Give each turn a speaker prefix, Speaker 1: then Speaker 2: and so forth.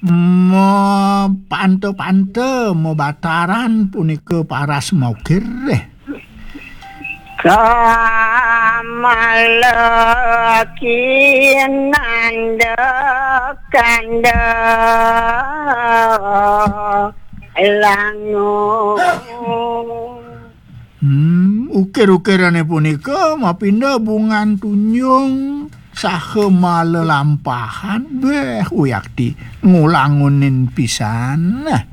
Speaker 1: Mo pante-pante mo bataran punika paras maukir.
Speaker 2: Kamalakinanda kanda lango.
Speaker 1: Ukir-ukirane punika mapindah bungan tunyung saha malelampahan beh uyakti ngulangunin pisan.